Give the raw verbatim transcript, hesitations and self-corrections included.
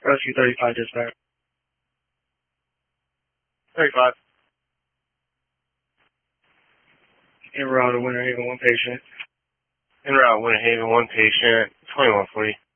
Rescue thirty-five dispatch. thirty-five. En route to Winter Haven, one patient. En route, Winter Haven, one patient, twenty-one forty.